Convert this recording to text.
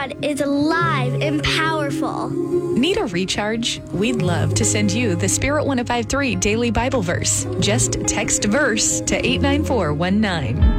God is alive and powerful. Need a recharge? We'd love to send you the Spirit 1053 Daily Bible Verse. Just text verse to 89419.